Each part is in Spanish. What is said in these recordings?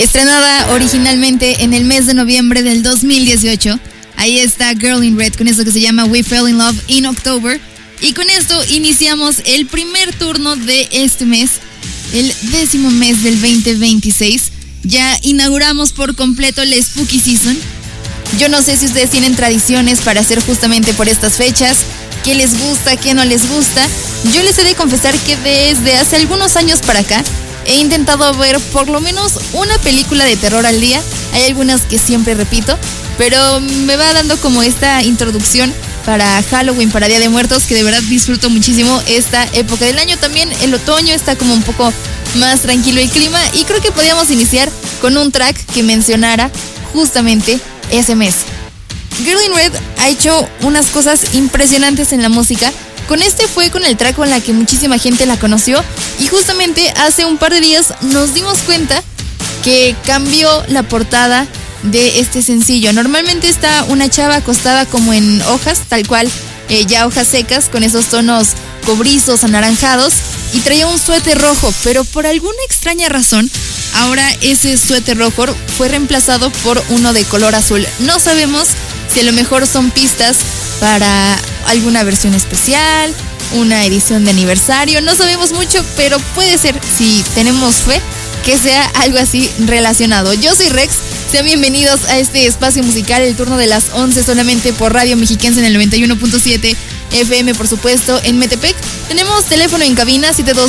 Estrenada originalmente en el mes de noviembre del 2018. Ahí está Girl in Red con eso que se llama We Fell in Love in October. Y con esto iniciamos el primer turno de este mes, el 10º mes del 2026. Ya inauguramos por completo la Spooky Season. Yo no sé si ustedes tienen tradiciones para hacer justamente por estas fechas, qué les gusta, qué no les gusta. Yo les he de confesar que desde hace algunos años para acá he intentado ver por lo menos una película de terror al día. Hay algunas que siempre repito, pero me va dando como esta introducción para Halloween, para Día de Muertos, que de verdad disfruto muchísimo esta época del año. También el otoño está como un poco más tranquilo el clima y creo que podíamos iniciar con un track que mencionara justamente ese mes. Girl in Red ha hecho unas cosas impresionantes en la música. Con este fue con el track con la que muchísima gente la conoció y justamente hace un par de días nos dimos cuenta que cambió la portada de este sencillo. Normalmente está una chava acostada como en hojas, tal cual, ya hojas secas con esos tonos cobrizos, anaranjados, y traía un suéter rojo, pero por alguna extraña razón ahora ese suéter rojo fue reemplazado por uno de color azul. No sabemos si a lo mejor son pistas para alguna versión especial, una edición de aniversario, no sabemos mucho, pero puede ser, si tenemos fe, que sea algo así relacionado. Yo soy Rex, sean bienvenidos a este espacio musical, el turno de las 11 solamente por Radio Mexiquense en el 91.7 FM, por supuesto, en Metepec. Tenemos teléfono en cabina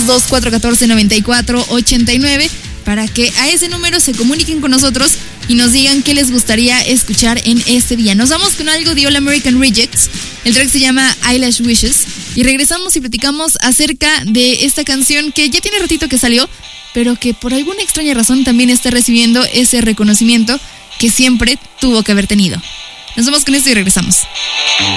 722-414-9489 para que a ese número se comuniquen con nosotros y nos digan qué les gustaría escuchar en este día. Nos vamos con algo de All American Rejects. El track se llama Eyelash Wishes y regresamos y platicamos acerca de esta canción que ya tiene ratito que salió, pero que por alguna extraña razón también está recibiendo ese reconocimiento que siempre tuvo que haber tenido. Nos vamos con esto y regresamos.